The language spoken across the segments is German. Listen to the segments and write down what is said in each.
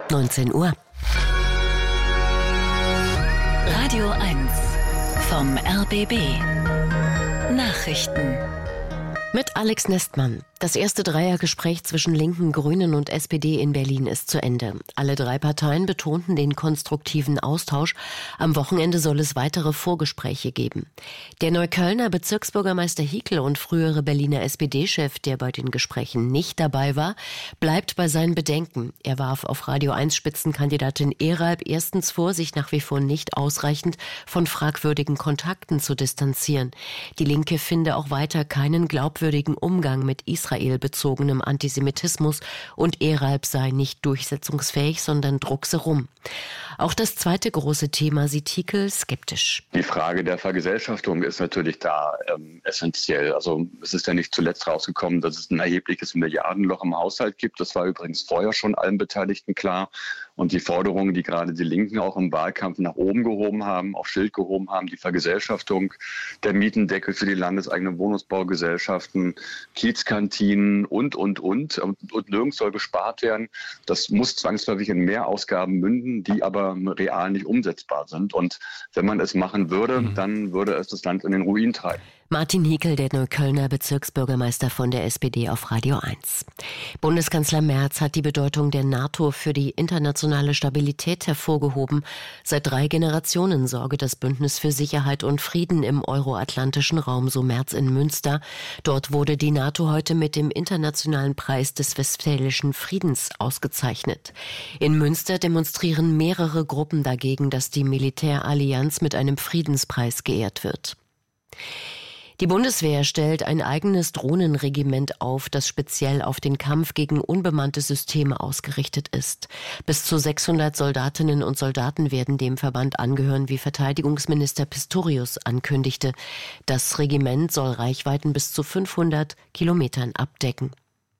19 Uhr. Radio 1 vom RBB. Nachrichten. Mit Alex Nestmann. Das erste Dreiergespräch zwischen Linken, Grünen und SPD in Berlin ist zu Ende. Alle drei Parteien betonten den konstruktiven Austausch. Am Wochenende soll es weitere Vorgespräche geben. Der Neuköllner Bezirksbürgermeister Hickel und frühere Berliner SPD-Chef, der bei den Gesprächen nicht dabei war, bleibt bei seinen Bedenken. Er warf auf Radio 1 Spitzenkandidatin Eralb erstens vor, sich nach wie vor nicht ausreichend von fragwürdigen Kontakten zu distanzieren. Die Linke finde auch weiter keinen glaubwürdigen Umgang mit israelbezogenem Antisemitismus und Eralb sei nicht durchsetzungsfähig, sondern druckse rum. Auch das zweite große Thema sieht Hickel skeptisch. Die Frage der Vergesellschaftung ist natürlich da essentiell. Also es ist ja nicht zuletzt rausgekommen, dass es ein erhebliches Milliardenloch im Haushalt gibt. Das war übrigens vorher schon allen Beteiligten klar. Und die Forderungen, die gerade die Linken auch im Wahlkampf nach oben gehoben haben, auf Schild gehoben haben, die Vergesellschaftung, der Mietendeckel für die landeseigenen Wohnungsbaugesellschaften, Kiezkantinen und nirgends soll gespart werden. Das muss zwangsläufig in Mehrausgaben münden, die aber real nicht umsetzbar sind. Und wenn man es machen würde, dann würde es das Land in den Ruin treiben. Martin Hickel, der Neuköllner Bezirksbürgermeister von der SPD auf Radio 1. Bundeskanzler Merz hat die Bedeutung der NATO für die internationale Stabilität hervorgehoben. Seit 3 Generationen sorge das Bündnis für Sicherheit und Frieden im euroatlantischen Raum, so Merz in Münster. Dort wurde die NATO heute mit dem Internationalen Preis des Westfälischen Friedens ausgezeichnet. In Münster demonstrieren mehrere Gruppen dagegen, dass die Militärallianz mit einem Friedenspreis geehrt wird. Die Bundeswehr stellt ein eigenes Drohnenregiment auf, das speziell auf den Kampf gegen unbemannte Systeme ausgerichtet ist. Bis zu 600 Soldatinnen und Soldaten werden dem Verband angehören, wie Verteidigungsminister Pistorius ankündigte. Das Regiment soll Reichweiten bis zu 500 Kilometern abdecken.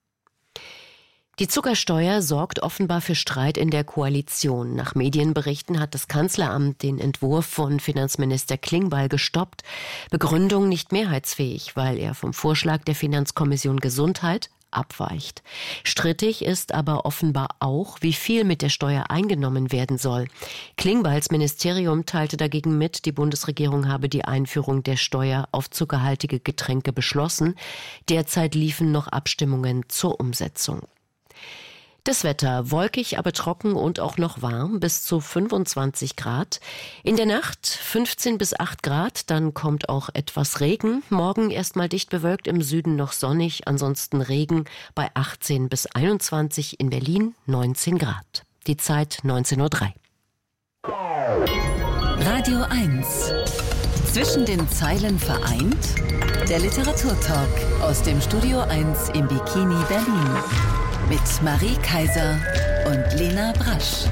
Die Zuckersteuer sorgt offenbar für Streit in der Koalition. Nach Medienberichten hat das Kanzleramt den Entwurf von Finanzminister Klingbeil gestoppt. Begründung: nicht mehrheitsfähig, weil er vom Vorschlag der Finanzkommission Gesundheit abweicht. Strittig ist aber offenbar auch, wie viel mit der Steuer eingenommen werden soll. Klingbeils Ministerium teilte dagegen mit, die Bundesregierung habe die Einführung der Steuer auf zuckerhaltige Getränke beschlossen. Derzeit liefen noch Abstimmungen zur Umsetzung. Das Wetter: wolkig, aber trocken und auch noch warm, bis zu 25 Grad. In der Nacht 15 bis 8 Grad, dann kommt auch etwas Regen. Morgen erstmal dicht bewölkt, im Süden noch sonnig, ansonsten Regen bei 18 bis 21, in Berlin 19 Grad. Die Zeit 19:03 Uhr. Radio 1. Zwischen den Zeilen vereint der Literaturtalk aus dem Studio 1 im Bikini Berlin. Mit Marie Kaiser und Lena Brasch.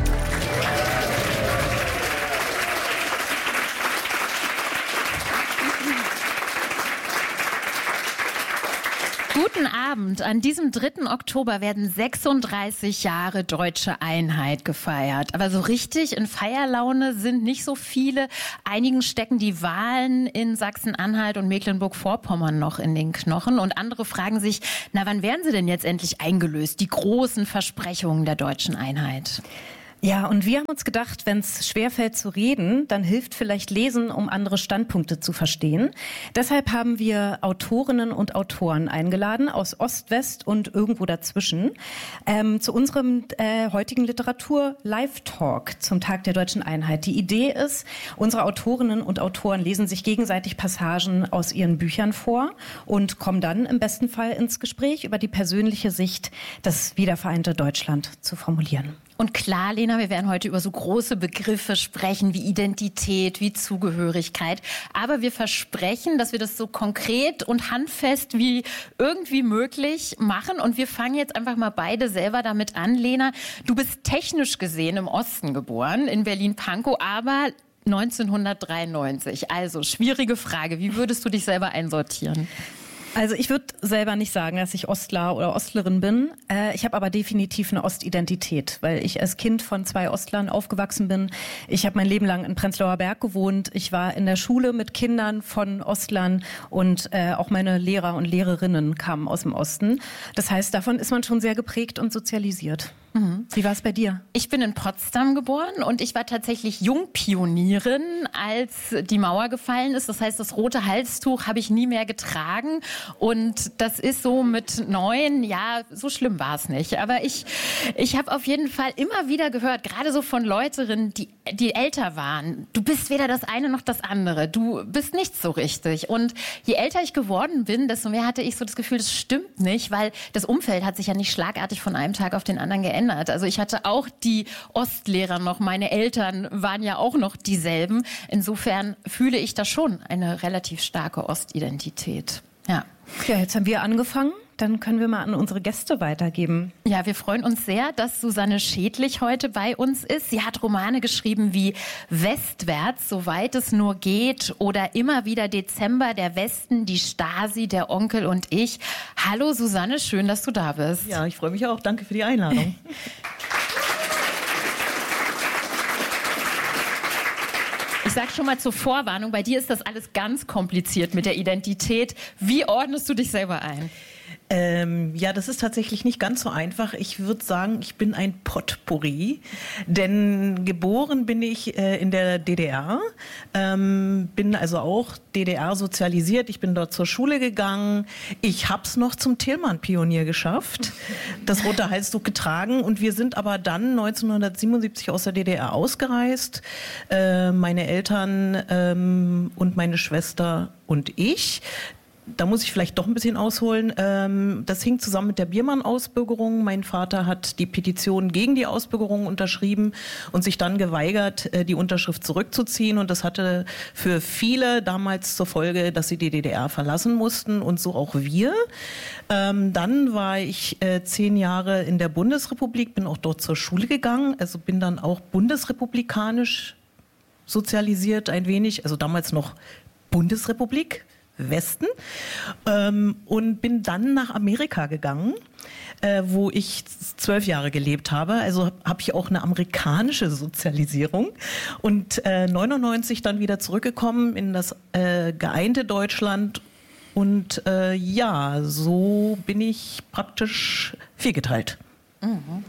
Guten Abend. An diesem 3. Oktober werden 36 Jahre deutsche Einheit gefeiert. Aber so richtig in Feierlaune sind nicht so viele. Einigen stecken die Wahlen in Sachsen-Anhalt und Mecklenburg-Vorpommern noch in den Knochen. Und andere fragen sich, na, wann werden sie denn jetzt endlich eingelöst? Die großen Versprechungen der deutschen Einheit. Ja, und wir haben uns gedacht, wenn es schwerfällt zu reden, dann hilft vielleicht Lesen, um andere Standpunkte zu verstehen. Deshalb haben wir Autorinnen und Autoren eingeladen aus Ost, West und irgendwo dazwischen zu unserem heutigen Literatur-Live-Talk zum Tag der deutschen Einheit. Die Idee ist, unsere Autorinnen und Autoren lesen sich gegenseitig Passagen aus ihren Büchern vor und kommen dann im besten Fall ins Gespräch über die persönliche Sicht, das wiedervereinte Deutschland zu formulieren. Und klar, Lena, wir werden heute über so große Begriffe sprechen wie Identität, wie Zugehörigkeit. Aber wir versprechen, dass wir das so konkret und handfest wie irgendwie möglich machen. Und wir fangen jetzt einfach mal beide selber damit an. Lena, du bist technisch gesehen im Osten geboren, in Berlin-Pankow, aber 1993. Also, schwierige Frage. Wie würdest du dich selber einsortieren? Also ich würde selber nicht sagen, dass ich Ostler oder Ostlerin bin. Ich habe aber definitiv eine Ostidentität, weil ich als Kind von 2 Ostlern aufgewachsen bin. Ich habe mein Leben lang in Prenzlauer Berg gewohnt. Ich war in der Schule mit Kindern von Ostlern und auch meine Lehrer und Lehrerinnen kamen aus dem Osten. Das heißt, davon ist man schon sehr geprägt und sozialisiert. Mhm. Wie war es bei dir? Ich bin in Potsdam geboren und ich war tatsächlich Jungpionierin, als die Mauer gefallen ist. Das heißt, das rote Halstuch habe ich nie mehr getragen. Und das ist so mit 9, ja, so schlimm war es nicht. Aber ich habe auf jeden Fall immer wieder gehört, gerade so von Leutinnen, die älter waren, du bist weder das eine noch das andere. Du bist nicht so richtig. Und je älter ich geworden bin, desto mehr hatte ich so das Gefühl, das stimmt nicht, weil das Umfeld hat sich ja nicht schlagartig von einem Tag auf den anderen geändert. Also ich hatte auch die Ostlehrer noch, meine Eltern waren ja auch noch dieselben. Insofern fühle ich da schon eine relativ starke Ostidentität. Ja, jetzt haben wir angefangen. Dann können wir mal an unsere Gäste weitergeben. Ja, wir freuen uns sehr, dass Susanne Schädlich heute bei uns ist. Sie hat Romane geschrieben wie Westwärts, soweit es nur geht, oder Immer wieder Dezember, der Westen, die Stasi, der Onkel und ich. Hallo Susanne, schön, dass du da bist. Ja, ich freue mich auch. Danke für die Einladung. Ich sage schon mal zur Vorwarnung, bei dir ist das alles ganz kompliziert mit der Identität. Wie ordnest du dich selber ein? Ja, das ist tatsächlich nicht ganz so einfach. Ich würde sagen, ich bin ein Potpourri, denn geboren bin ich in der DDR, bin also auch DDR sozialisiert. Ich bin dort zur Schule gegangen. Ich habe es noch zum Thälmann-Pionier geschafft, das rote Halstuch getragen, und wir sind aber dann 1977 aus der DDR ausgereist. Meine Eltern und meine Schwester und ich. Da muss ich vielleicht doch ein bisschen ausholen. Das hing zusammen mit der Biermann-Ausbürgerung. Mein Vater hat die Petition gegen die Ausbürgerung unterschrieben und sich dann geweigert, die Unterschrift zurückzuziehen. Und das hatte für viele damals zur Folge, dass sie die DDR verlassen mussten, und so auch wir. Dann war ich 10 Jahre in der Bundesrepublik, bin auch dort zur Schule gegangen, also bin dann auch bundesrepublikanisch sozialisiert ein wenig, also damals noch Bundesrepublik Westen, und bin dann nach Amerika gegangen, wo ich 12 Jahre gelebt habe. Also habe ich auch eine amerikanische Sozialisierung, und 99 dann wieder zurückgekommen in das geeinte Deutschland, und ja, so bin ich praktisch viergeteilt. Mhm.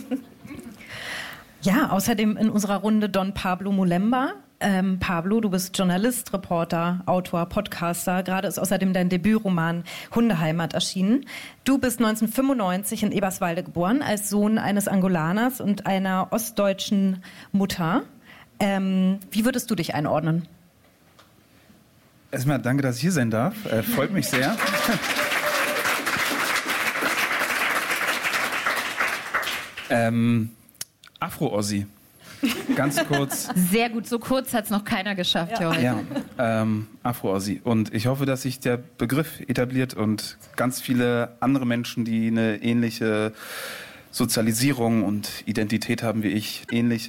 Ja, außerdem in unserer Runde Don Pablo Mulemba. Pablo, du bist Journalist, Reporter, Autor, Podcaster. Gerade ist außerdem dein Debütroman Hundeheimat erschienen. Du bist 1995 in Eberswalde geboren, als Sohn eines Angolaners und einer ostdeutschen Mutter. Wie würdest du dich einordnen? Erstmal danke, dass ich hier sein darf. Freut mich sehr. Afro-Ossi. Ganz kurz. Sehr gut, so kurz hat es noch keiner geschafft hier heute. Ja, Afro-Ossi. Und ich hoffe, dass sich der Begriff etabliert und ganz viele andere Menschen, die eine ähnliche Sozialisierung und Identität haben wie ich,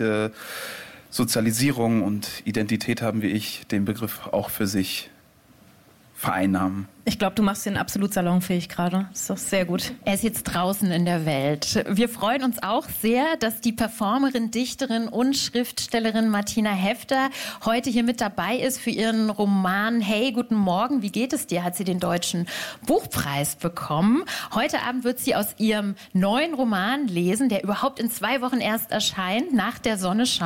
den Begriff auch für sich vereinnahmen. Ich glaube, du machst den absolut salonfähig gerade. Ist doch sehr gut. Er ist jetzt draußen in der Welt. Wir freuen uns auch sehr, dass die Performerin, Dichterin und Schriftstellerin Martina Hefter heute hier mit dabei ist für ihren Roman Hey, guten Morgen, wie geht es dir? Hat sie den Deutschen Buchpreis bekommen. Heute Abend wird sie aus ihrem neuen Roman lesen, der überhaupt in 2 Wochen erst erscheint, Nach der Sonne schauen.